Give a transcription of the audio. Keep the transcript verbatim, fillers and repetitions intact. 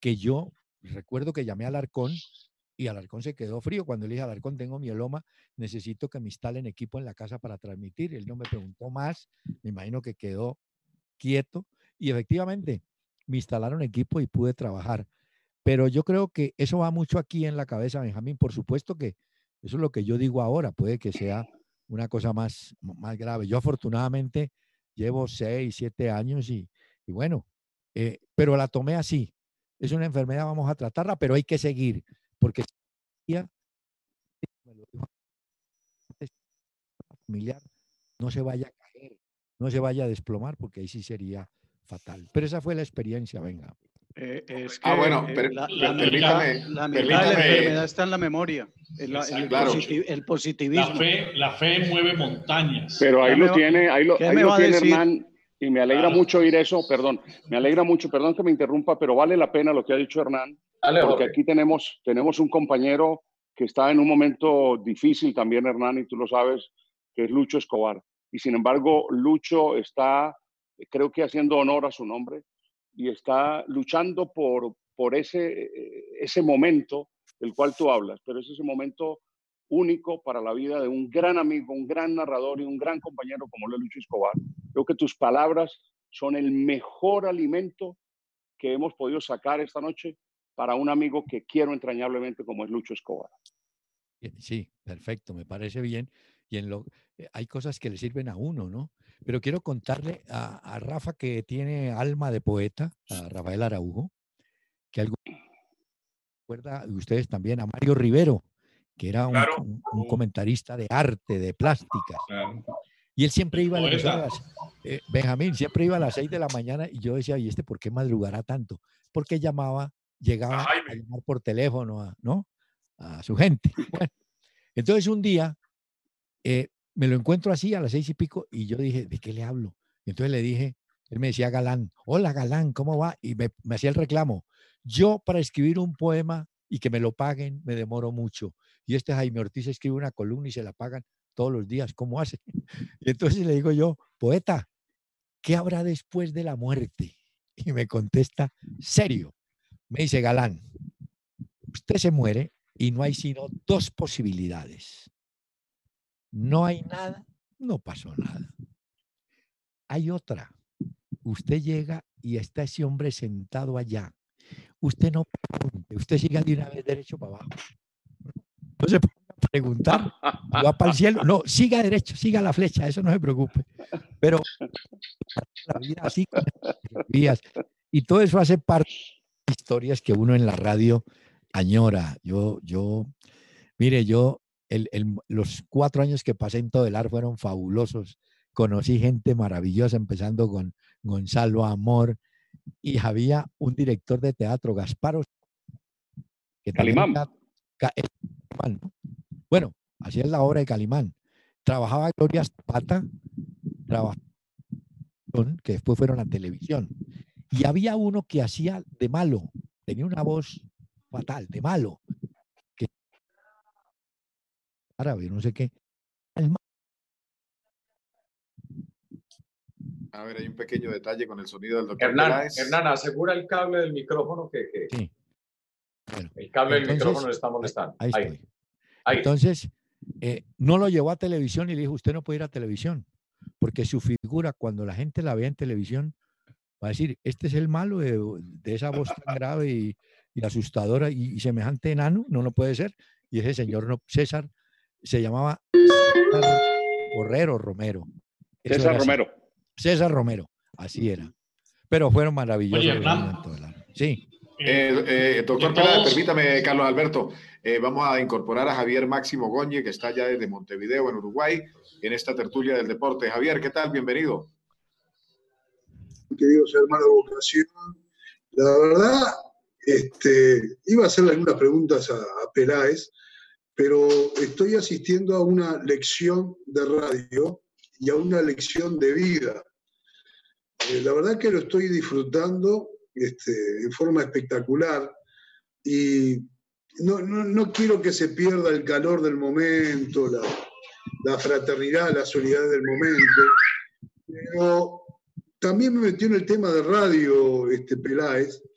que yo recuerdo que llamé a Alarcón y Alarcón se quedó frío cuando le dije, Alarcón, tengo mieloma, necesito que me instalen equipo en la casa para transmitir. Él no me preguntó más, me imagino que quedó quieto y efectivamente me instalaron equipo y pude trabajar. Pero yo creo que eso va mucho aquí en la cabeza, Benjamín. Por supuesto que eso es lo que yo digo ahora, puede que sea una cosa más, más grave. Yo afortunadamente llevo seis, siete años y, y bueno, eh, pero la tomé así. Es una enfermedad, vamos a tratarla, pero hay que seguir, porque si ya me lo dijo antes, familiar no se vaya a caer, no se vaya a desplomar, porque ahí sí sería fatal. Pero esa fue la experiencia, venga. Eh, es que ah, bueno, per, eh, la, per, la, permítame, mitad, la mitad de la permítame, enfermedad está en la memoria, en la, en el, claro. positiv, el positivismo. La fe, la fe mueve montañas. Pero ahí lo va, tiene, ahí lo, ahí lo tiene decir? Hernán, y me alegra Claro. mucho oír eso, perdón, me alegra mucho, perdón que me interrumpa, pero vale la pena lo que ha dicho Hernán, Dale, porque Jorge. aquí tenemos, tenemos un compañero que está en un momento difícil también, Hernán, y tú lo sabes, que es Lucho Escobar. Y sin embargo, Lucho está, creo que haciendo honor a su nombre, y está luchando por, por ese, ese momento del cual tú hablas, pero es ese momento único para la vida de un gran amigo, un gran narrador y un gran compañero como lo es Lucho Escobar. Creo que tus palabras son el mejor alimento que hemos podido sacar esta noche para un amigo que quiero entrañablemente como es Lucho Escobar. Sí, perfecto, me parece bien. Y en lo, eh, hay cosas que le sirven a uno, ¿no? Pero quiero contarle a, a Rafa, que tiene alma de poeta, a Rafael Araujo, que algo recuerda, y ustedes también, a Mario Rivero, que era un, Claro. un, un comentarista de arte, de plásticas. Claro. Y él siempre El iba a la poeta. emisora, a las- eh, Benjamín, siempre iba a las seis de la mañana y yo decía, ¿y este por qué madrugará tanto? Porque llamaba, llegaba A a Jaime. llamar por teléfono, a, ¿no? A su gente. Bueno, entonces un día eh, me lo encuentro así a las seis y pico y yo dije, ¿de qué le hablo? Y entonces le dije, él me decía Galán, hola Galán, ¿cómo va? Y me, me hacía el reclamo. Yo para escribir un poema y que me lo paguen me demoro mucho. Y este Jaime Ortiz escribe una columna y se la pagan todos los días, ¿cómo hace? Y entonces le digo yo, poeta, ¿qué habrá después de la muerte? Y me contesta, serio. Me dice, Galán, usted se muere y no hay sino dos posibilidades. No hay nada, no pasó nada. Hay otra. Usted llega y está ese hombre sentado allá. Usted no pregunte, usted siga de una vez derecho para abajo. No se ponga a preguntar, va para el cielo. No, siga derecho, siga la flecha, eso no se preocupe. Pero la vida así, con vías. Y todo eso hace parte de historias que uno en la radio añora. Yo, yo, mire, yo, el, el, los cuatro años que pasé en Todelar fueron fabulosos. Conocí gente maravillosa, empezando con Gonzalo Amor, y había un director de teatro, Gasparo, que Calimán. tenía un, bueno, hacía la obra de Calimán. Trabajaba Gloria Zapata, trabajaba, que después fueron a televisión. Y había uno que hacía de malo, tenía una voz fatal, de malo, que árabe, no sé qué. A ver, hay un pequeño detalle con el sonido del doctor Hernán, Peláez. Hernán, asegura el cable del micrófono que, que... Sí. Bueno, el cable entonces, del micrófono le está molestando. Ahí, ahí estoy. Ahí. Entonces, eh, no lo llevó a televisión y le dijo, usted no puede ir a televisión, porque su figura, cuando la gente la vea en televisión, va a decir, este es el malo de, de esa voz tan grave y, y asustadora y, y semejante enano, no lo puede ser. Y ese señor no, César se llamaba César Borrero Romero. Eso César era así. Romero. César Romero, así era. Pero fueron maravillosos. Oye, Hernán, sí. Eh, eh, doctor Peláez, permítame, Carlos Alberto, eh, vamos a incorporar a Javier Máximo Goñi, que está ya desde Montevideo, en Uruguay, en esta tertulia del deporte. Javier, ¿qué tal? Bienvenido. Queridos hermanos de vocación, la verdad, este, iba a hacerle algunas preguntas a, a Peláez, pero estoy asistiendo a una lección de radio y a una lección de vida. Eh, la verdad que lo estoy disfrutando este, en forma espectacular y no, no, no quiero que se pierda el calor del momento, la, la fraternidad, la solidaridad del momento, pero también me metió en el tema de radio este, Peláez,